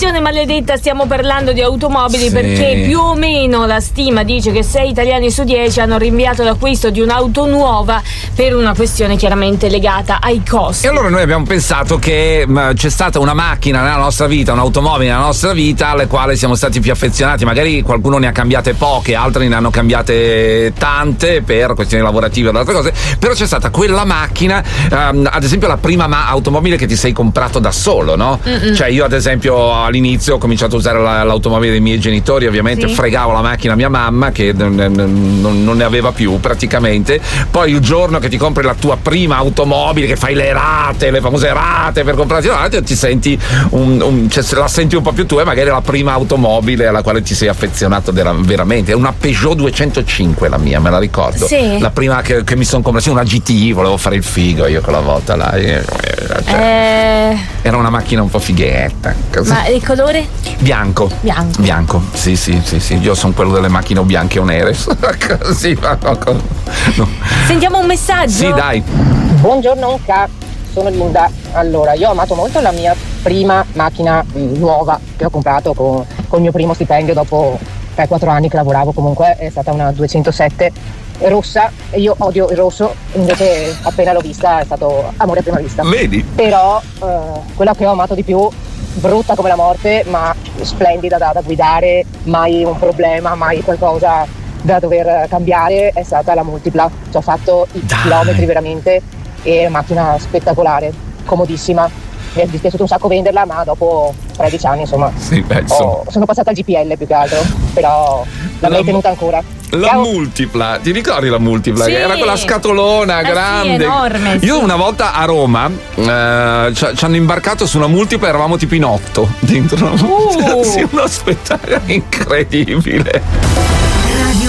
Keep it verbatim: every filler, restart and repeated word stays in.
recessione maledetta stiamo parlando di automobili, Sì. perché più o meno la stima dice che sei italiani su dieci hanno rinviato l'acquisto di un'auto nuova per una questione chiaramente legata ai costi. E allora noi abbiamo pensato che mh, c'è stata una macchina nella nostra vita, un'automobile nella nostra vita alle quale siamo stati più affezionati. Magari qualcuno ne ha cambiate poche, altri ne hanno cambiate tante per questioni lavorative o altre cose, però c'è stata quella macchina, um, ad esempio la prima ma- automobile che ti sei comprato da solo, no? Mm-mm. Cioè io ad esempio all'inizio ho cominciato a usare la, l'automobile dei miei genitori, ovviamente Sì. fregavo la macchina a mia mamma che non, non, non ne aveva più praticamente. Poi il giorno che ti compri la tua prima automobile, che fai le rate, le famose rate per comprarti la rate, ti senti un, un, cioè, la senti un po' più tua, e magari la prima automobile alla quale ti sei affezionato vera- veramente. È una Peugeot duecentocinque la mia, me la ricordo. Sì. La prima che, che mi sono comprata, sì, una G T I, volevo fare il figo io quella volta là. Cioè, Eh, era una macchina un po' fighetta. Così. ma il colore? Bianco. Bianco. Bianco, sì, sì, sì, sì. Io sono quello delle macchine o bianche o nere. Così, ma no, no. Sentiamo un messaggio? Sì, dai. Buongiorno Onca, sono Linda. Allora, io ho amato molto la mia prima macchina mh, nuova che ho comprato con, con il mio primo stipendio dopo tre quattro anni che lavoravo. Comunque è stata una duecentosette rossa, e io odio il rosso, invece appena l'ho vista è stato amore a prima vista. Vedi? Però eh, quella che ho amato di più, brutta come la morte ma splendida da, da guidare, mai un problema, mai qualcosa da dover cambiare, è stata la Multipla. Ci ho fatto i Dai. chilometri veramente, e è una macchina spettacolare, comodissima. Mi è dispiaciuto un sacco venderla, ma dopo tredici anni insomma Sì, beh, insomma. ho- sono passata al G P L più che altro, però La l'avrei mu- tenuta ancora. La Ciao. Multipla, ti ricordi la Multipla? Sì. Che era quella scatolona Eh sì, grande. enorme, sì. Io una volta a Roma eh, ci, ci hanno imbarcato su una Multipla, eravamo tipo in otto dentro. Uh. Sì, uno spettacolo incredibile.